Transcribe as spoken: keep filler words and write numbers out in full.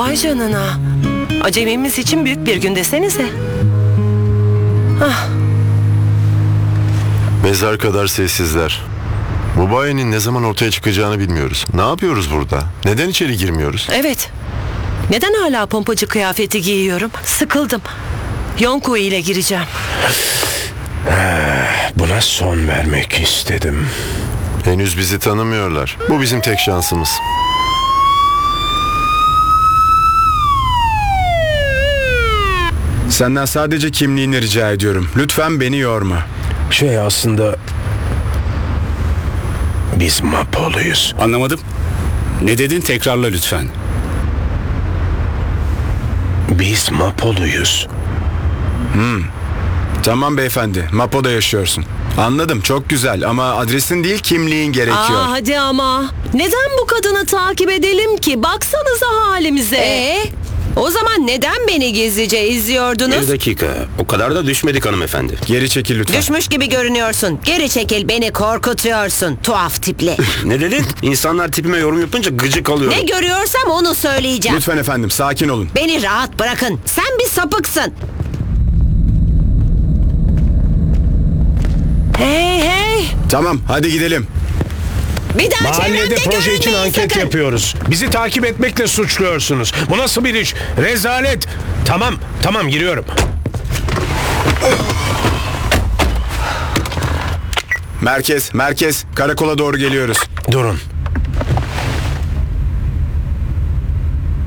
Vay canına. Acemimiz için büyük bir gün desenize. Ah. Mezar kadar sessizler. Bu bayenin ne zaman ortaya çıkacağını bilmiyoruz. Ne yapıyoruz burada? Neden içeri girmiyoruz? Evet. Neden hala pompacı kıyafeti giyiyorum? Sıkıldım. Yonko ile gireceğim. Buna son vermek istedim. Henüz bizi tanımıyorlar. Bu bizim tek şansımız. Senden sadece kimliğini rica ediyorum. Lütfen beni yorma. Şey aslında... Biz Mapoluyuz. Anlamadım. Ne dedin, tekrarla lütfen. Biz Mapoluyuz. Tamam beyefendi, Mapo'da yaşıyorsun. Anladım, çok güzel ama adresin değil kimliğin gerekiyor. Aa, hadi ama. Neden bu kadını takip edelim ki? Baksanıza halimize. Ee, o zaman neden beni gizlice izliyordunuz? Bir dakika. O kadar da düşmedik hanımefendi. Geri çekil lütfen. Düşmüş gibi görünüyorsun. Geri çekil, beni korkutuyorsun. Tuhaf tipli. Ne dedin? İnsanlar tipime yorum yapınca gıcık alıyorum. Ne görüyorsam onu söyleyeceğim. Lütfen efendim, sakin olun. Beni rahat bırakın. Sen bir sapıksın. Hey hey. Tamam, hadi gidelim. Bir daha Mahallede çevremde proje için görünmeyin anket sakın. yapıyoruz. Bizi takip etmekle suçluyorsunuz. Bu nasıl bir iş? Rezalet. Tamam, tamam giriyorum. Merkez, merkez. Karakola doğru geliyoruz. Durun.